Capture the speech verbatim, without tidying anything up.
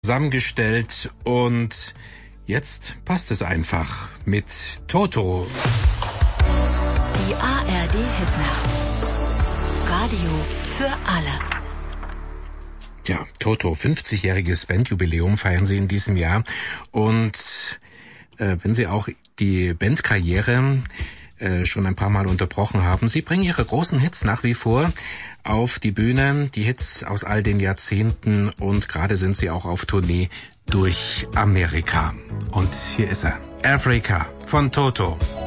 zusammengestellt und jetzt passt es einfach mit Toto. Die A R D-Hitnacht. Radio für alle. Ja, Toto, fünfzigjähriges Bandjubiläum feiern Sie in diesem Jahr. Und äh, wenn Sie auch die Bandkarriere äh, schon ein paar Mal unterbrochen haben, Sie bringen Ihre großen Hits nach wie vor auf die Bühne, die Hits aus all den Jahrzehnten, und gerade sind Sie auch auf Tournee durch Amerika. Und hier ist er, Africa von Toto.